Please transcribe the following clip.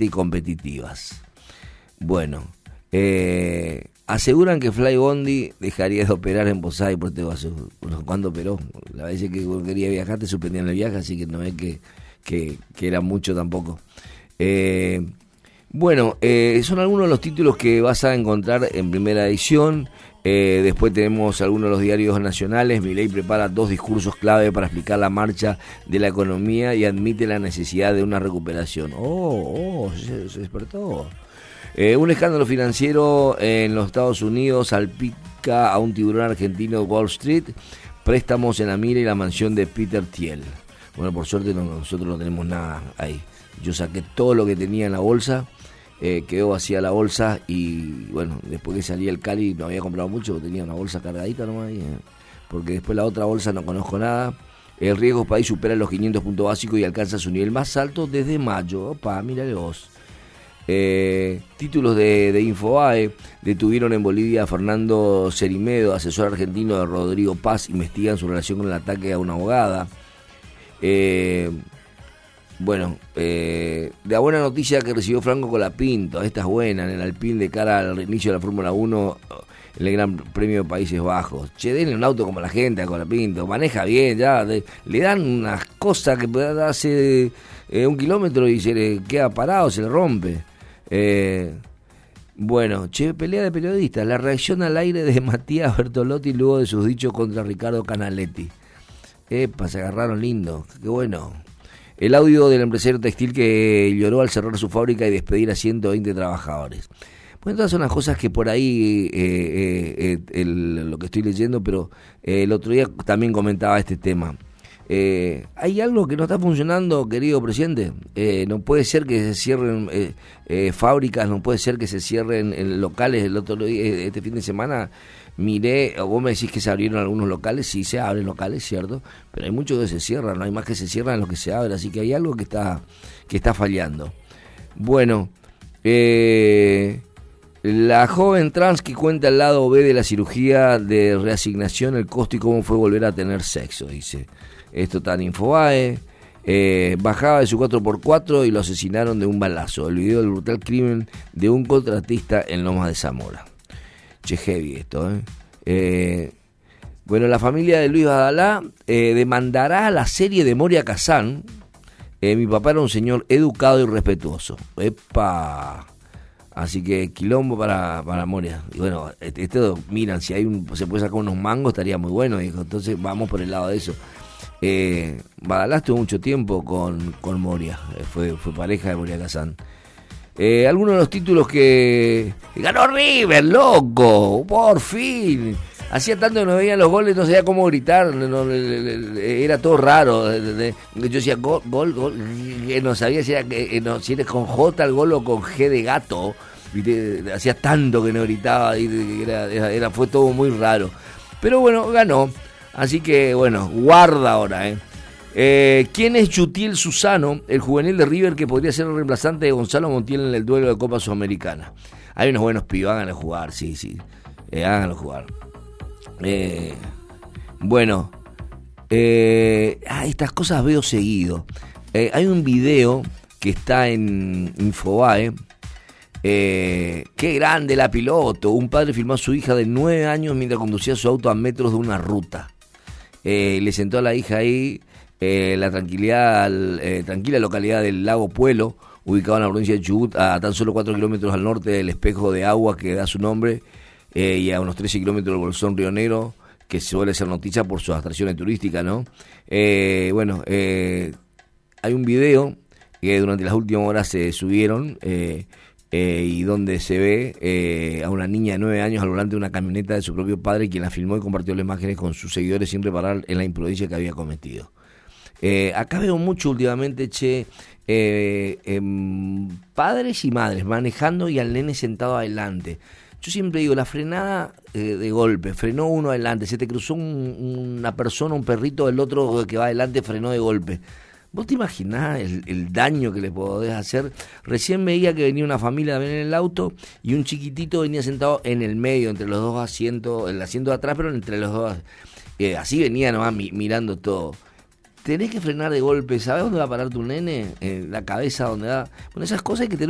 y competitivas. Bueno, aseguran que Fly Bondi dejaría de operar en Posada y Puerto Iguazú. Bueno, ¿cuándo operó? La vez que quería viajar te suspendían el viaje, así que no es que era mucho tampoco. Bueno, son algunos de los títulos que vas a encontrar en primera edición. Después tenemos algunos de los diarios nacionales. Milei prepara 2 discursos clave para explicar la marcha de la economía y admite la necesidad de una recuperación. Se despertó. Un escándalo financiero en los Estados Unidos salpica a un tiburón argentino de Wall Street. Préstamos en la mira y la mansión de Peter Thiel. Bueno, por suerte nosotros no tenemos nada ahí. Yo saqué todo lo que tenía en la bolsa. Quedó vacía la bolsa y bueno, después que salí el Cali no había comprado mucho, tenía una bolsa cargadita nomás ahí, porque después la otra bolsa no conozco nada. El riesgo país supera los 500 puntos básicos y alcanza su nivel más alto desde mayo. Opa, mírale vos. Títulos de Infobae. Detuvieron en Bolivia a Fernando Cerimedo, asesor argentino de Rodrigo Paz. Investigan su relación con el ataque a una abogada. Bueno, la buena noticia que recibió Franco Colapinto, esta es buena, en el Alpine de cara al reinicio de la Fórmula 1 en el Gran Premio de Países Bajos. Che, denle un auto como la gente a Colapinto, maneja bien, ya, le dan unas cosas que hace 1 kilómetro y se le queda parado, se le rompe. Bueno, pelea de periodistas, la reacción al aire de Matías Bertolotti luego de sus dichos contra Ricardo Canaletti. Se agarraron lindo, qué bueno. El audio del empresario textil que lloró al cerrar su fábrica y despedir a 120 trabajadores. Bueno, todas son las cosas que por ahí, lo que estoy leyendo, pero el otro día también comentaba este tema. ¿Hay algo que no está funcionando, querido presidente? No puede ser que se cierren fábricas, no puede ser que se cierren locales. El otro día, este fin de semana, miré, o vos me decís que se abrieron algunos locales, sí se abren locales, cierto, pero hay muchos que se cierran, no hay más que se cierran los que se abren, así que hay algo que está fallando. Bueno, la joven trans que cuenta el lado B de la cirugía de reasignación, el costo y cómo fue volver a tener sexo, dice. Esto está en Infobae. Bajaba de su 4x4 y lo asesinaron de un balazo. El video del brutal crimen de un contratista en Lomas de Zamora. Che, heavy esto, Bueno, la familia de Luis Badalá demandará a la serie de Moria Kazán. Mi papá era un señor educado y respetuoso. ¡Epa! Así que quilombo para Moria. Y bueno, miran, si se puede sacar unos mangos estaría muy bueno, dijo. Entonces vamos por el lado de eso. Badalá estuvo mucho tiempo con Moria, fue pareja de Moria Kazán. Algunos de los títulos que ganó River, loco, por fin. Hacía tanto que no veían los goles, no sabía cómo gritar, era todo raro. Yo decía gol, no sabía si era con J el gol o con G de gato. Hacía tanto que no gritaba, fue todo muy raro. Pero bueno, ganó. Así que bueno, guarda ahora, ¿Quién es Yutiel Susano, el juvenil de River que podría ser el reemplazante de Gonzalo Montiel en el duelo de Copa Sudamericana? Hay unos buenos pibos, háganlo jugar, sí, háganlo jugar. Bueno, estas cosas veo seguido. Hay un video que está en Infobae. Qué grande la piloto. Un padre filmó a su hija de 9 años mientras conducía su auto a metros de una ruta. Le sentó a la hija ahí. La tranquila localidad del Lago Puelo, ubicado en la provincia de Chubut, a tan solo 4 kilómetros al norte del espejo de agua que da su nombre, y a unos 13 kilómetros del Bolsón Río Negro, que suele ser noticia por sus atracciones turísticas, ¿no? Hay un video que durante las últimas horas se subieron, y donde se ve a una niña de 9 años al volante de una camioneta de su propio padre, quien la filmó y compartió las imágenes con sus seguidores sin reparar en la imprudencia que había cometido. Acá veo mucho últimamente, padres y madres manejando y al nene sentado adelante. Yo siempre digo, la frenada de golpe, frenó uno adelante, se te cruzó una persona, un perrito, el otro que va adelante frenó de golpe. ¿Vos te imaginás el daño que le podés hacer? Recién veía que venía una familia también en el auto y un chiquitito venía sentado en el medio, entre los dos asientos, el asiento de atrás, pero entre los dos. Así venía nomás mirando todo. Tenés que frenar de golpe. ¿Sabés dónde va a parar tu nene? En la cabeza, donde da. Bueno, esas cosas hay que tener